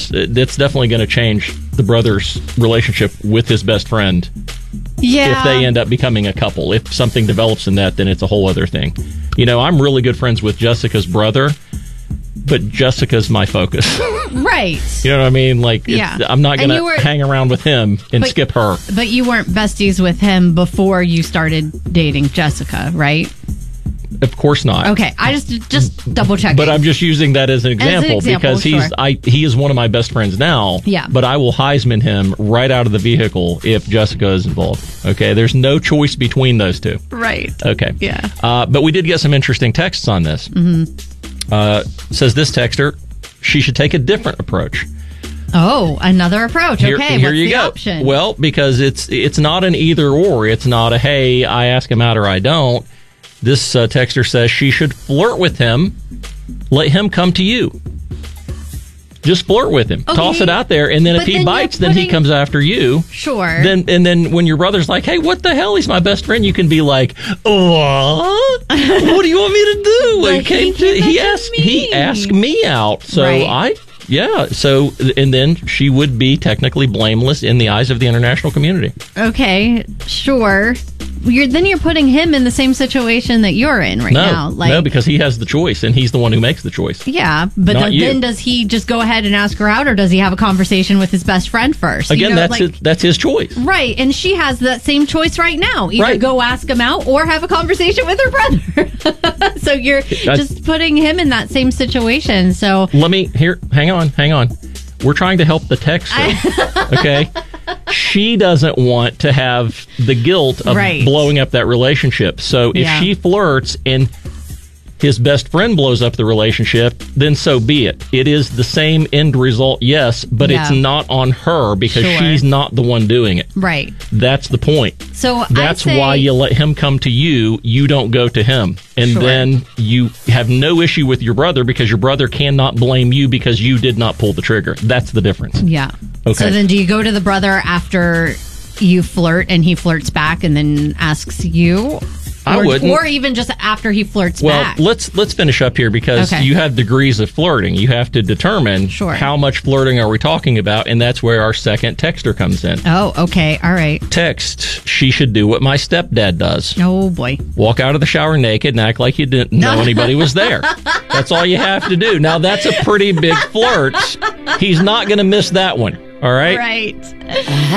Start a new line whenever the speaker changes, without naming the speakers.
that's definitely going to change the brother's relationship with his best friend.
Yeah.
If they end up becoming a couple. If something develops in that, then it's a whole other thing. I'm really good friends with Jessica's brother, but Jessica's my focus.
Right.
You know what I mean? I'm not going to hang around with him and skip her.
But you weren't besties with him before you started dating Jessica, right?
Of course not.
Okay, I just double checking.
But I'm just using that as an example, because he is one of my best friends now.
Yeah.
But I will Heisman him right out of the vehicle if Jessica is involved. Okay, there's no choice between those two.
Right.
Okay.
Yeah.
But we did get some interesting texts on this.
Mm-hmm.
Says this texter, she should take a different approach.
Oh, another approach. Okay,
here
what's
you
the
go.
option?
Well, because it's not an either or. It's not a, hey, I ask him out or I don't. This texter says she should flirt with him. Let him come to you. Just flirt with him. Okay. Toss it out there, and then if he bites, then he comes after you.
Sure.
Then when your brother's like, hey, what the hell? He's my best friend. You can be like, what? What do you want me to do?
Like,
he asked me out. So
right.
So, and then she would be technically blameless in the eyes of the international community.
Okay, sure. Then you're putting him in the same situation that you're in now.
No, because he has the choice, and he's the one who makes the choice.
Yeah, but then does he just go ahead and ask her out, or does he have a conversation with his best friend first?
Again, that's his choice.
Right, and she has that same choice right now. Either go ask him out or have a conversation with her brother. So you're just putting him in that same situation. So
hang on. We're trying to help the texter, okay? She doesn't want to have the guilt of blowing up that relationship. So if she flirts and his best friend blows up the relationship, then so be it. It is the same end result, yes, but it's not on her because she's not the one doing it.
Right.
That's the point.
So
that's why you let him come to you. You don't go to him. And then you have no issue with your brother because your brother cannot blame you because you did not pull the trigger. That's the difference.
Yeah.
Okay.
So then do you go to the brother after you flirt and he flirts back and then asks you?
I wouldn't.
Or even just after he flirts back.
Well, let's finish up here because you have degrees of flirting. You have to determine how much flirting are we talking about, and that's where our second texter comes in.
Oh, okay. All right.
Text, she should do what my stepdad does.
Oh, boy.
Walk out of the shower naked and act like you didn't know anybody was there. That's all you have to do. Now, that's a pretty big flirt. He's not going to miss that one. All right?
Right.